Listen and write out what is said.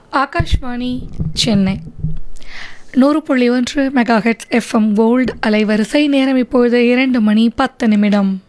Akashvani Chennai 100.1 megahertz FM gold அலைவரிசை. நேரம் இப்பொழுது 2 மணி 10 நிமிடம்.